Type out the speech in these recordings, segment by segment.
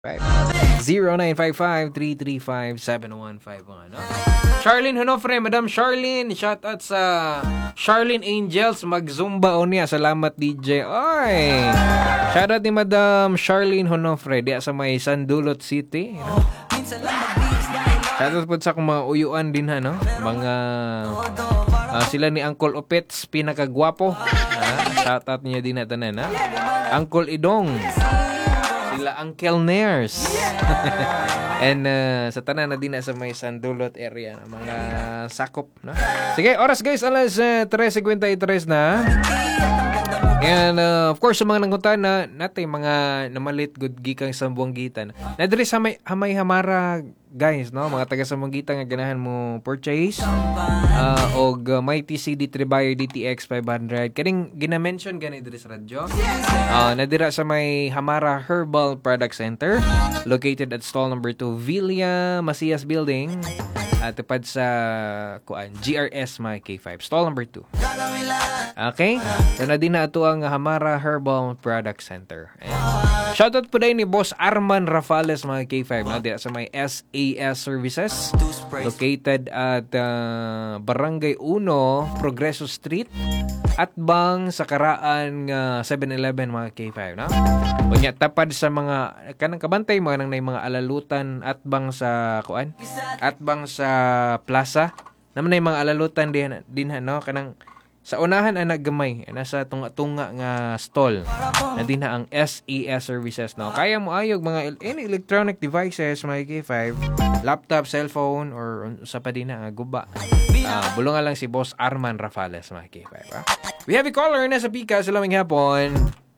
0955-335-7151. Charlene Honofre, Madam Charlene, shout out sa Charlene Angels, mag-zumba o niya. Salamat DJ. Oy! Shout out ni Madam Charlene Honofre, diya sa may Sandulot City. Shout out po sa akong mga uyuan din ha, no? Mga sila ni Uncle Opets, pinakagwapo. Shout out niya din natin ha. Uncle Idong. Sila Uncle Nares. And sa tanan na din sa may Sandulot area, mga sakop, no? Sige, oras guys, alas 3:53 na. And of course, sa mga nanguntan na natin, mga namalit good gikang sa Buanggitan. Nadiri sa may Hamay-Hamara guys, no? Mga taga sa Buanggitan nga ganahan mo purchase og may TCD Trebayo DTX 500. Kaning gina-mention gani diri sa radyo. Nadira sa may Hamara Herbal Product Center, located at stall number 2, Villa Macias Building. Tupad sa GRS my K5, stall number 2. Okay? So na din na ito ang Hamara Herbal Product Center. Shoutout po dahil ni Boss Arman Rafales mga K5, no? Diya sa may SAS Services, located at Barangay 1, Progreso Street, at bang sa karaan 7-Eleven mga K5, no? Unya tapad sa mga kanang kabantay mga nang mga alalutan at bang sa at bang sa plaza naman ay mga alalutan din no, kanang sa unahan ang naggamay nasa tunga-tunga nga stall na din ang SES Services, no? Kaya mo ayog mga any electronic devices mga K5, laptop, cellphone or sa pa din nga guba. Bulungan lang si Boss Arman Rafales mga K5, ha? We have a caller na sa Pika. Salaming hapon.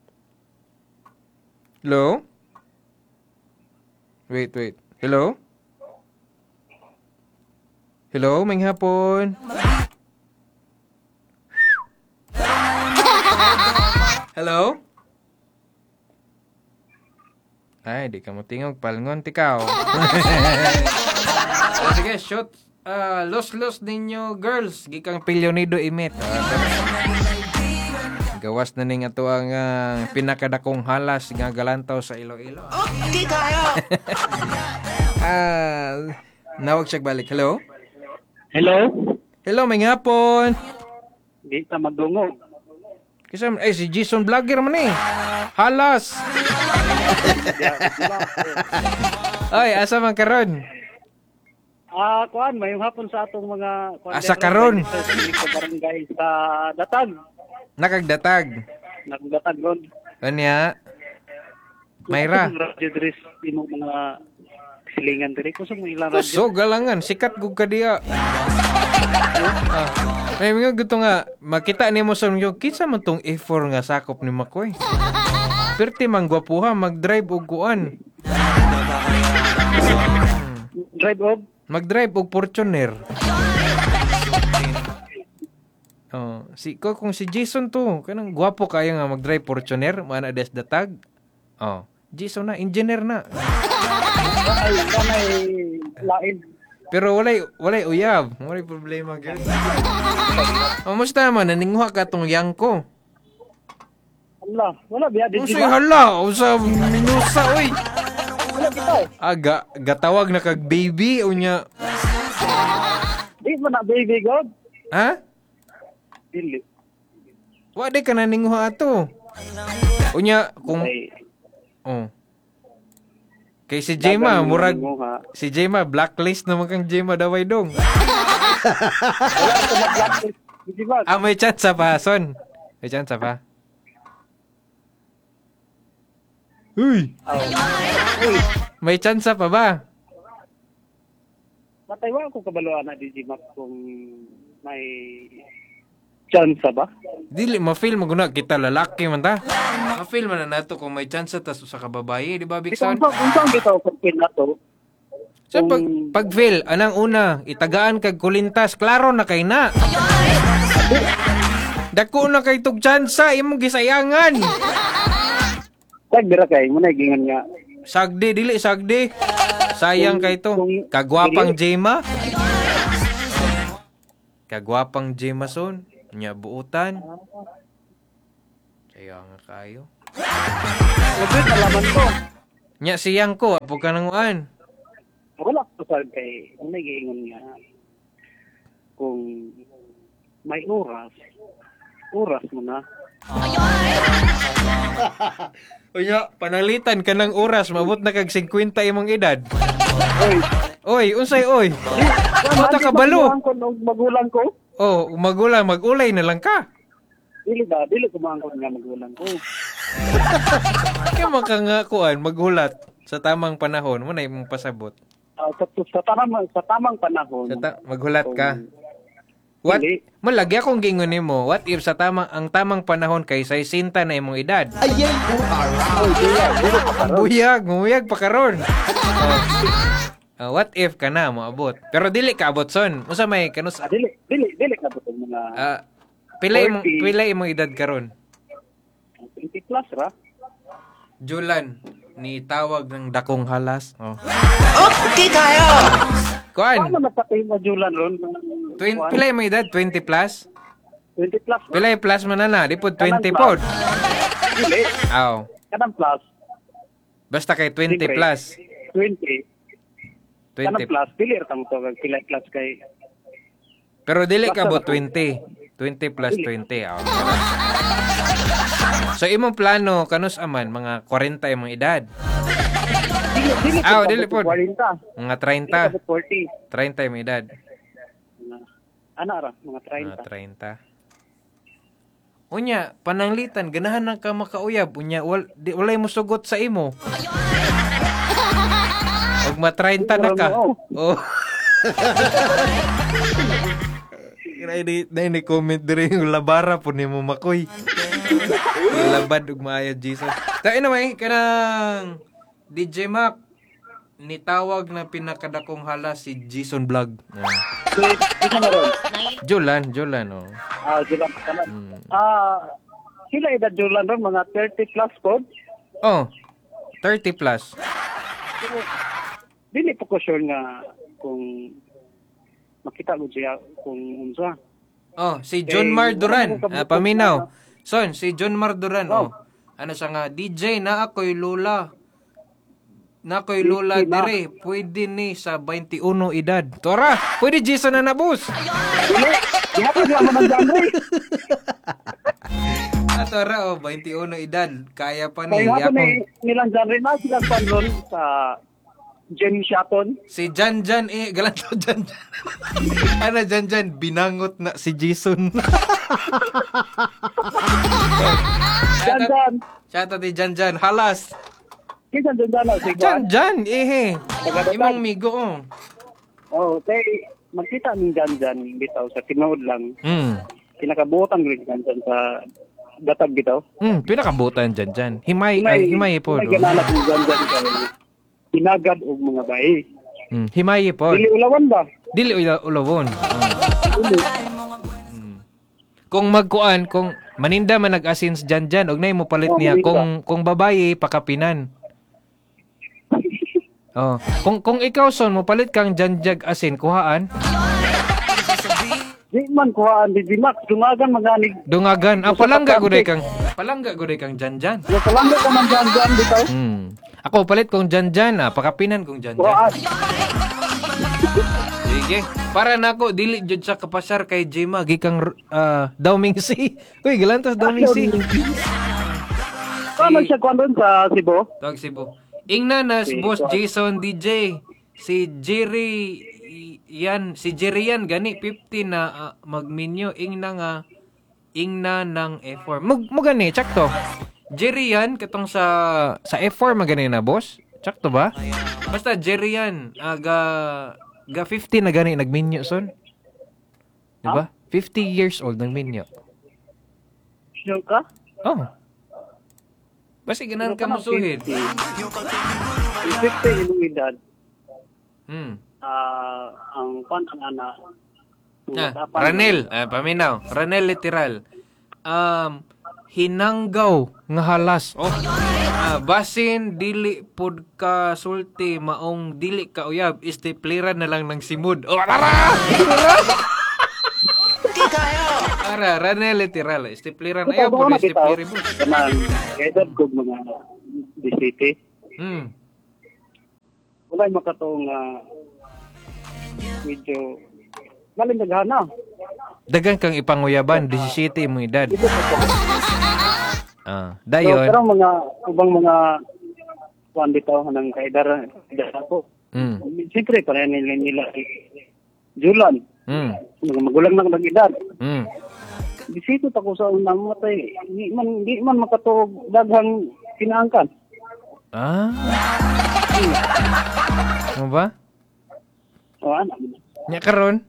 Hello? Wait. Hello? Hello, may hapon. Hello? Ay, di ka mo tingog. Palngon, tikaw. Sige, shoot. Los ninyo, girls. Gikang Pilyonido imit. Gawas na ning ato ang pinakadakong halas nga galantaw sa Iloilo. Okay tayo. Nawag siya balik. Hello? Hello, may hapon. Di ta magdungog. Kasi si Jason Vlogger man eh. Halas. Ay, asa man karon? Kuan may hapon sa atong mga asa karon? Sa barangay sa Datag. Nakagdatag ron. Anya? Mayra. Radio Dres imong mga silingan diri ko sa mga ilang radyo. So galangan sikat gug ka diya. May mga gusto nga makita nimo sa inyo kinsa man tong A4 nga sakop ni Makoy. Perti man gwapuha mag-drive og kuan. Mag-drive og Fortuner. Kung si Jason to, kanang gwapo kaya nga mag-drive Fortuner, mana des datag. Jason na, engineer na. Kanay lain. Pero walay uyab, walay problema gyud. Musta naman naninguha ka tong yangko? Wala biya di. Unsay hala, usa minusa oy. Wala bitaw. Gatawag na kag baby unya. Di man na baby god. Ha? Dili. Wa di ka naninguha ato. Unya kung kay si Jema murag si Jema blacklist naman kang Jema daway dong. May chance pa son. May chance pa. Uy. May chance pa ba? Mataywa ko kabaloan na Digimap kung may chance ba? Dili ma-feel mo guna kita lalaki man ta. Ma-feel man na nato kung may chance ta sa kababaye, di ba Big Son? Unsang bitaw kung nato? So pag fail anang una itagaan kag kulintas, klaro na kay na. Dako na kay tug tsansa imong gisayangan. Dira kay mo na gingan nga. Sagdi dili sagdi. Sayang kay to. Kagwapang Jema. Kagwapang Jema son. Nya buutan. Sayang nga kayo. Labi alaman ko. Nya siyang ko, apo ka nang uan. Wala ko sa kay nagiingon nga kung may oras mo na. Unya, panalitan ka ng oras, mabot na kag 50 imong edad. Oy, unsay oy? Mata ka balo. Magulang ko. Oh, magulay na lang ka. Dili ko maangkon nga magulang ko. Kaya makakuan, maghulat sa tamang panahon mo na imong pasabot. Sa tamang panahon. Maghulat ka. What? Dili. Malagi akong gingon nimo. What if sa ang tamang panahon kay 60 na imong edad? Buyag pa karon. What if ka na moabot? Pero dili ka abot son. Unsa may kanus? Dili ka butong mga Pila imong edad karon? 20 plus ra. Julan ni tawag ng dakong halas. Oh. Okay tayo! Kuan. Paano napatay mo Julan ron? Pila imong edad? 20 plus? 20 plus. Pila plus man na? Di po 20 pod. Dili. Aw. Kanang plus. Basta kay 20 plus. 20. Kanang plus. Dili ra tamo to kag pila plus kay. Pero dili ka abot 20. 20 plus 20. Oh. So imong plano kanus aman mga 40 imong edad. Dili po. 40. Mga 30. 40. 30 imong edad. Ana ra mga 30. Mga 30. Unya, pananglitan ganahan na ka makauyab. Unya walay mo sugot sa imo. Og ma 30 na ka. Oh. Ini comment diri yung labara po ni mo makoy. Labad ug maayo Jesus. Tayo naman kanang DJ Mac nitawag na pinakadakong hala si Jason Vlog. Julan oh. Julan kanan. Sila edad Julan ron mga 30 plus pod. Oh. 30 plus. Dili po ko sure nga kung makita mo siya kung unsa. Oh, si John Mar Duran, paminaw. Son, si John Mar Duran, ano siya nga, DJ na ako'y lola. Na ako'y lola dire, pwede ni sa 21 edad. Tora, pwede Jason na nabus. Di ako naman ang genre. Tora, 21 edad. Kaya pa ni. Kaya ako nilang genre na silang panron sa Jen Shaton. Si Janjan galanto Janjan. Ano Janjan, binangot na si Jason. Janjan. Shoutout ni Janjan, halas. Kita Janjan na si Janjan, imong migo. Okay. Magkita ng Janjan bitaw sa tinood lang. Pinakabutan rin Janjan sa datag bitaw. Pinakabutan Janjan. Himay po. Ganalak ng Janjan hinagad og mga bae. Himayi po. Dili ulawan ba? Dili ulawon. Kung magkuan, kung maninda man nag-asin sa Janjan, og nay mo palit niya kung babae pakapinan. Oh, kung ikaw son mo palit kang Janjag asin kuhaan. Di man kuhaan di Max dungagan maganig. Dungagan. Palangga guday kang Janjan. Palangga ka man Janjan bitaw. Ako palit kong Janjan, pakapinan kong Janjan. Sige. Para nako dili jud sa kapasar kay Jema gikang Dauming C. Uy, galantos Dauming C. Paano siya kuan sa Cebu? Tawag Cebu. Ingna na si Boss Jason DJ. Si Jerry yan gani 50 na magminyo ingna ng F4. Mo gani sakto. Jerry yan katong sa F4 magani na boss. Sakto ba? Basta Jerry yan ga 50 na gani nagminyo son. Di ba? 50 years old nagminyo. Sure ka? Oh. Basta ganahan ka musuhid. 50 yung edad. Ang ana. Ranel, paminaw. Ranel literal. Hinanggaw nga halas. Basin dili pud ka sulti maong dili ka uyab istipliran na lang ng simud. Ara! Ara, Ranel literal. Istipliran ayaw pud istipliri mo. Kanang edad ko mga 17. Kaya makatong medyo maling naghana. Dagan kang ipanguyaban, 17 mo edad. Dayon. Pero ubang mga kuan bitaw ng kaedar ko. Siyempre para nila Julan. Mga magulang na nag-edad. Bisito ta ko sa unang matay. Di man makatuog daghang kinaangkan. Ano ba? O ana. Nya karon,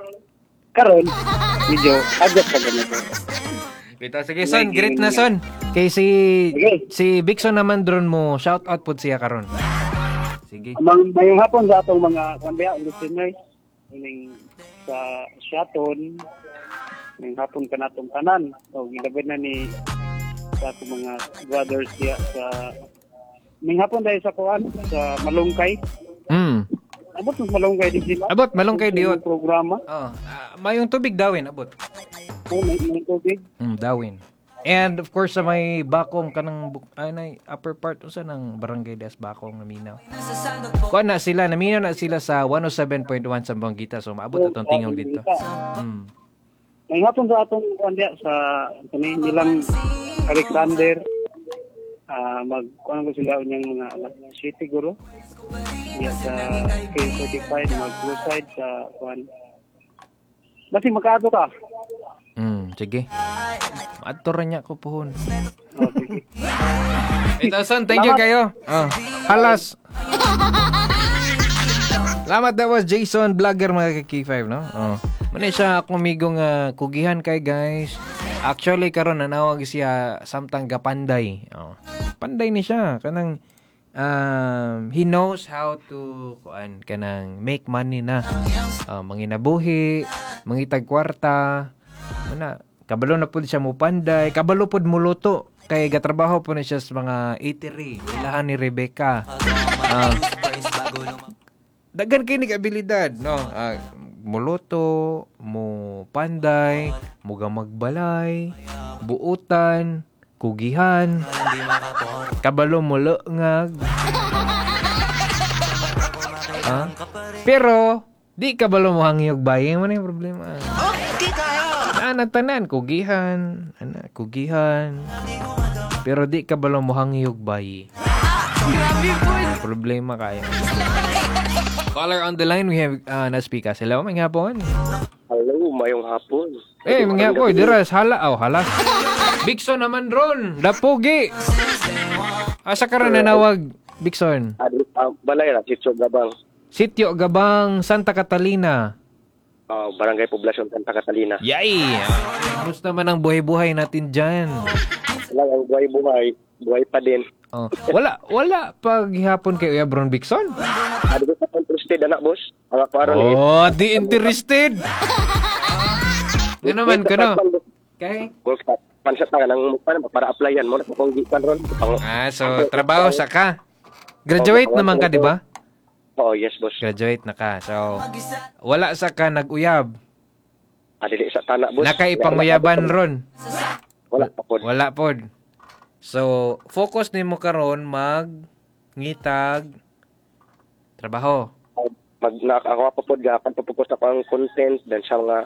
medyo adjust ka ganito. Kita sige son, great na son. Kay si Bixon naman drone mo, shout out pud siya karon. Sige. Mayong hapon sa atong mga kanbaya listeners, ining sa Shaton, mayong hapon kanatong tanan. O gilaban na ni sa atong mga brothers diya sa mayong hapon dahil sa kuan sa Malungkay. Abot ng Malungkay di sila. Abot Malungkay diot programa. Mayong tubig dawin abot. May tubig. Dawin. And of course sa may Bakong kanang upper part usa ng Barangay Des Bakong naminaw. Kuan na sila, naminaw na sila sa 107.1 sa Banggita, so maabot atong tingog dito. May hapon sa atong kuan diya sa nilang Alexander kuan ko sila unyang mga city guro. Diya sa K45 mag-suicide sa kuan. Basi magkaado ka. Sige. Maadto ra niya ko pohon. Okay. Itasan, thank you kayo. Halas. Salamat, that was Jason Vlogger mga K5, no? Muna siya akong amigong kugihan kay guys. Actually karon nanawag siya samtang gapanday. Panday ni siya kanang he knows how to kanang make money na. Manginabuhi, mangitag kwarta. Mana kabalo na pud siya mo panday, kabalo pud muluto kay gatrabaho po na siya sa mga eatery ilahan ni Rebecca. Dagan kini abilidad, no? Muluto, mo panday, muga magbalay, buutan, kugihan, kabalo mo leungag. Pero di kabalo mo hangyog bayi, mo na yung problema. Tanan kugihan, pero di ka balo mo hangyog bayi. Problema kayo. Caller on the line, we have na-speaker. Hello, may hapon. Hello, mayong hapon. May hapon, diras halas. Bixon naman ron, dapugi. Asa ka rin nanawag, Bixon? Balay ra, Sitio Gabang, Santa Catalina. Barangay Poblasyon Santa Catalina. Yay! Gusto naman ang buhay-buhay natin dyan. Wala ang buhay pa din. Wala paghihapon kay Uya Bron Bixon. Di ka interested, anak boss? Di interested. Ano naman ka, no? Okay. Pansat na ng para applyan mo. Nakapanggipan ron. So trabaho sa ka. Graduate naman ka, di ba? Yes, boss. Graduate na ka. So, wala sa ka nag-uyab. Dili sa tanak, boss. Nakaipanguyaban ron. Wala po. So, focus nimo karon mag-ngitag trabaho. Ako pa po gapan pupukos ako ang content dan sa mga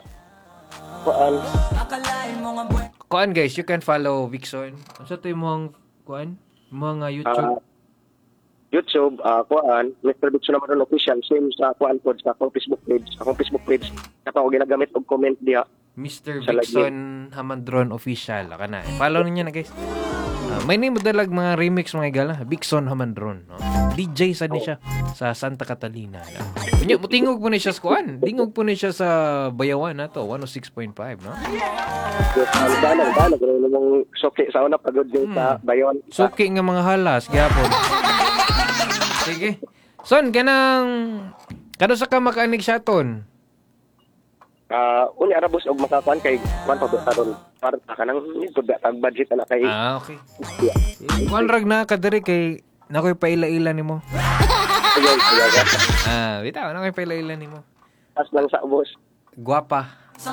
kuan guys, you can follow Vixon. Ano to imong kuan? Mga YouTube, Mr. Bixon naman official, same sa kuan pod sa akong Facebook page. Ako ginagamit og comment diha. Mr. Bixon Hamandron official kana. Follow niyo na guys. May name dalag mga remix mga igala, Bixon Hamandron, no? DJ sa ni siya sa Santa Catalina. Kunya mutingog po ni siya sa kuan. Dingog po ni siya sa Bayawan nato 106.5, no? Dalag mong soke sa una pagod din sa Bayawan. Soke nga mga halas gyapon. Sige. Son, kano sa ka makaanig Shaton? Uni arabos og makakuan kay kuan pa karon para kanang tag budget ana kay. Okay. Kuan rag na kadiri kay nakoy paila-ila nimo. Bitaw nakoy paila-ila nimo. Pas lang sa boss. Guwapa.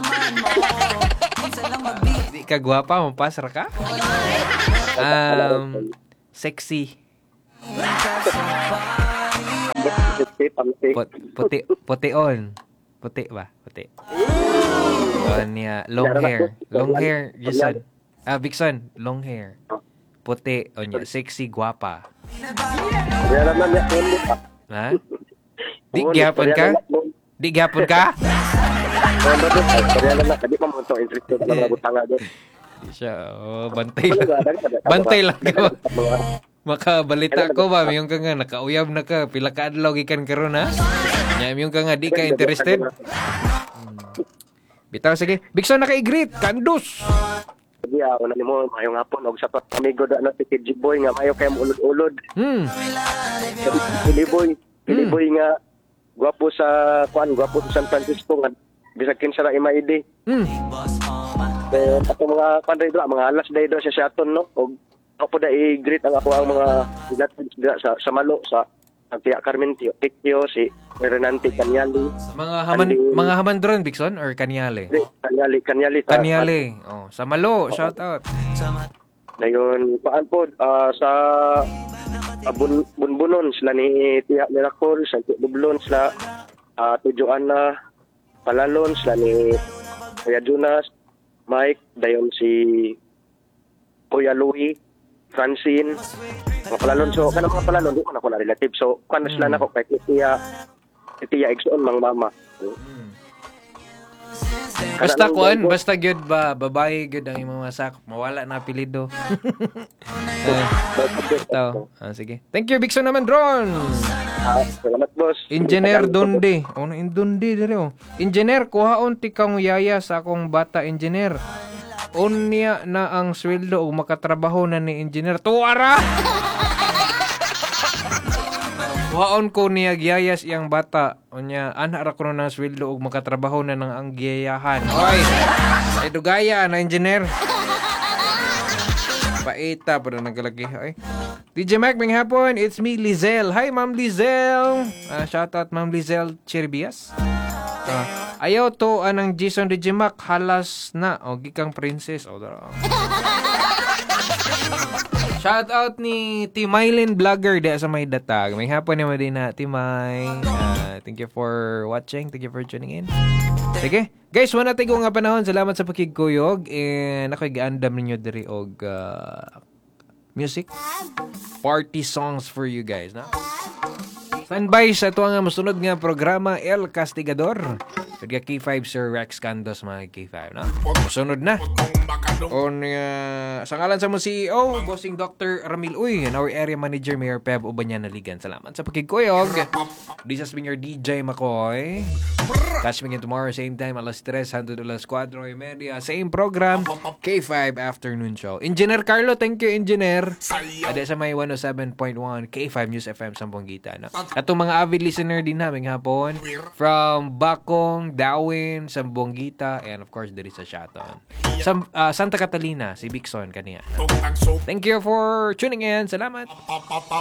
Di ka guwapa, mapasar ka? Sexy. Pamti. Puti on. Puti ba? Puti. Niya, long hair. Long hair, Jason. Bigson, long hair. Puti, niya, sexy, guwapa. Kaya naman niya, Ha? Di gyapon ka? Di gyapon ka? Kaya naman, hindi pa mga interested na mga butanga doon. Di siya, bantay lang. Bantay lang ka. Makabalita ko ba, yung ka nga, nakauyab na ka, pila ka adlaw gikan karon ha? Yung ka nga, di ka interested? Bitaw, sige. Bigson, naka-i-greet, kandos! Sige, ako na mo, mayong hapon, og sa amigo na si KG Boy, nga mayo kayo ulod-ulod. Piliboy nga, gwapo sa San Francisco, nga, bisag kinsa ra imaidi. Ako mga kanday do, mga alas day do sa Shaton, no? Og ako da i-greet ang ako ang mga sa Malo, sa Tia Carmen Tikyo, si Renante Kanyali. Mga hamandron, Bigson, or Kanyale? Kanyale. Sa Malo, shout out. Dayon, paan po, sa Bunbunon, sila ni Tia Miracle, sa Dublon, sila Joanna Palalon, sila ni Kuya Jonas, Mike, dayon si Kuya Louie, Francine, mga palalon. So, kanang mga palalon, di ko na ko na relative. So, kung sila na ko, kahit si Tia Exxon, mang mama. Basta gyud ba, babae gyud ang imong masak, mawala na apelyido. Sige. Thank you, Bigson naman, Dron. Salamat, boss. Engineer Dundi. Dundi dire. Engineer, kuhaon ti kang yaya sa akong bata, engineer. Unya na ang sweldo o makatrabaho na ni engineer. Tuwara! Waon ko niya giyayas iyang bata. Unya, anak ra ko ng sweldo o makatrabaho na ng ang giyayahan. Oy! Ay dugaya na engineer. Paita pa na nagalagi. Ay. DJ Mac, may hapon. It's me, Lizelle. Hi, Ma'am Lizelle. Shout out, Ma'am Lizelle Chirbias. Ayaw to anang Jason DJ Mac halas na gikang princess shout out ni Timaylin Vlogger di sa may datag. May hapon naman din na Timay. Thank you for watching. Thank you for tuning in. Sige. Guys, wala tayo nga panahon. Salamat sa pakigkuyog. And ako'y gaandam ninyo diri og music. Party songs for you guys. Na? Standby sa ito nga masunod nga programa El Castigador. Kaya K5 Sir Rex Candos mga K5. No? Masunod na. Sa ngalan sa mo CEO, Bossing Dr. Ramil Uy, and our area manager, Mayor Peb Ubanyan Naligan. Salamat sa pakikuyog. This has been your DJ McCoy. Catch me again tomorrow, same time, alas 3, hanggang alas 4:30. Same program, K5 Afternoon Show. Engineer Carlo, thank you, Engineer. Ada sa may 107.1 K5 News FM Sambuanga. No? At mga avid listener din namin hapon from Bakong, Dawin, Sambuanga, and of course, there is sa Shaton. Santa Catalina, si Bigson kaniya. Thank you for tuning in. Salamat.